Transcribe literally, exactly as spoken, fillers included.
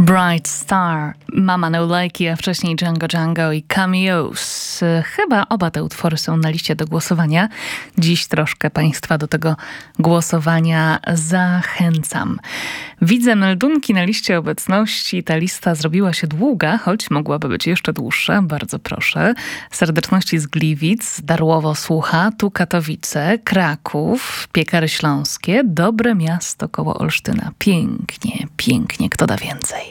Bright Star, Mama No Likey, a wcześniej Django Django i Cameos. Chyba oba te utwory są na liście do głosowania. Dziś troszkę Państwa do tego głosowania zachęcam. Widzę meldunki na liście obecności. Ta lista zrobiła się długa, choć mogłaby być jeszcze dłuższa. Bardzo proszę. Serdeczności z Gliwic, Darłowo Słucha, tu Katowice, Kraków, Piekary Śląskie, dobre miasto koło Olsztyna. Pięknie, pięknie. Kto da więcej?